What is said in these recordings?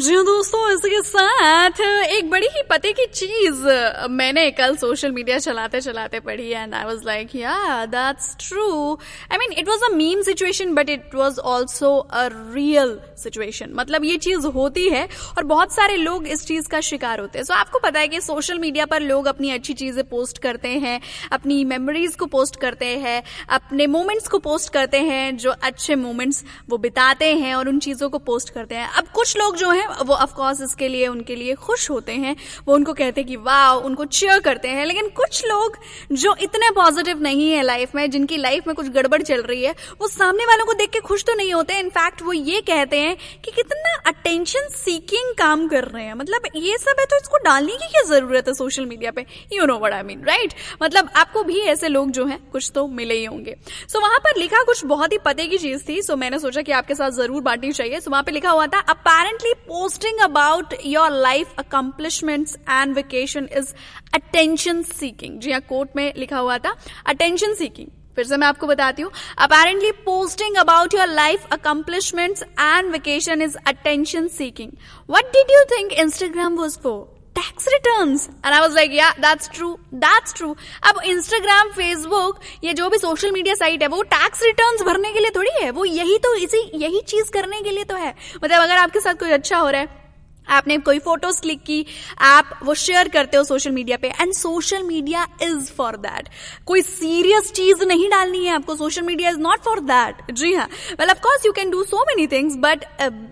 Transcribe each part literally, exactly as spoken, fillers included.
जी दोस्तों, इसके साथ एक बड़ी ही पते की चीज मैंने कल सोशल मीडिया चलाते चलाते पढ़ी एंड आई वाज लाइक या that's true. I mean it was a meme situation but it was also a real situation. मतलब ये चीज होती है और बहुत सारे लोग इस चीज का शिकार होते हैं। सो so, आपको पता है कि सोशल मीडिया पर लोग अपनी अच्छी चीजें पोस्ट करते हैं, अपनी मेमोरीज को पोस्ट करते हैं, अपने मोमेंट्स को पोस्ट करते हैं, जो अच्छे मोमेंट्स वो बिताते हैं और उन चीजों को पोस्ट करते हैं। अब कुछ लोग जो है वो ऑफ कोर्स इसके लिए उनके लिए खुश होते हैं, वो उनको कहते हैं कि वाह, उनको चीयर करते हैं। लेकिन कुछ लोग जो इतने पॉजिटिव नहीं है लाइफ में, जिनकी लाइफ में कुछ गड़बड़ चल रही है, वो सामने वालों को देख के खुश तो नहीं होते। इनफैक्ट वो ये कहते हैं कि कितना अटेंशन सीकिंग काम कर रहे हैं। मतलब ये सब है तो इसको डालने की क्या जरूरत है सोशल मीडिया पे। You know what I mean, right? मतलब आपको भी ऐसे लोग जो हैं कुछ तो मिले ही होंगे। सो so, वहां पर लिखा कुछ बहुत ही पते की चीज थी। सो so, मैंने सोचा कि आपके साथ जरूर बांटनी चाहिए। सो so, वहां पे लिखा हुआ था, apparently posting about your life accomplishments and vacation is attention seeking। जी हाँ, कोट में लिखा हुआ था attention seeking। फिर से मैं आपको बताती हूँ, apparently posting about your life accomplishments and vacation is attention seeking। What did you think Instagram was for? Tax returns। And I was like, yeah, that's true, that's true। अब Instagram, Facebook, ये जो भी social media site है, वो tax returns भरने के लिए थोड़ी है। वो यही तो इसी यही चीज करने के लिए तो है। मतलब अगर आपके साथ कोई अच्छा हो रहा है, आपने कोई फोटोज क्लिक की, आप वो शेयर करते हो सोशल मीडिया पे, and social media is for that. कोई सीरियस चीज नहीं डालनी है आपको, social media is not for that. जी हाँ, well of course you can do so many things, but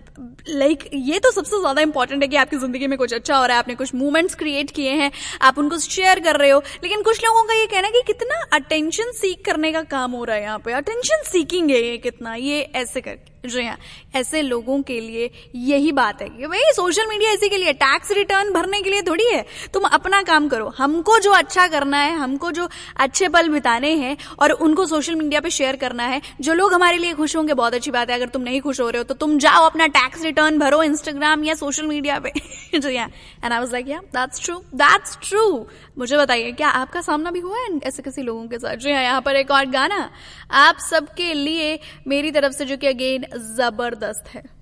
like ये तो सबसे ज्यादा इंपॉर्टेंट है कि आपकी जिंदगी में कुछ अच्छा हो रहा है, आपने कुछ मूवमेंट्स क्रिएट किए हैं, आप उनको शेयर कर रहे हो। लेकिन कुछ लोगों का ये कहना है कि कितना अटेंशन सीक करने का काम हो रहा है यहाँ पे, अटेंशन सीकिंग है ये कितना, ये ऐसे करके। जी हाँ, ऐसे लोगों के लिए यही बात है कि भाई सोशल मीडिया इसी के लिए, टैक्स रिटर्न भरने के लिए थोड़ी है। तुम अपना काम करो, हमको जो अच्छा करना है, हमको जो अच्छे पल बिताने हैं और उनको सोशल मीडिया पे शेयर करना है। जो लोग हमारे लिए खुश होंगे बहुत अच्छी बात है। अगर तुम नहीं खुश हो रहे हो तो तुम जाओ अपना टैक्स रिटर्न भरो इंस्टाग्राम या सोशल मीडिया पे। जी हाँ, एंड आई वाज लाइक या दैट्स ट्रू, दैट्स ट्रू। मुझे बताइए, क्या आपका सामना भी हुआ है ऐसे किसी लोगों के साथ? जी हाँ, यहाँ पर एक और गाना आप सबके लिए मेरी तरफ से, जो कि अगेन जबरदस्त है।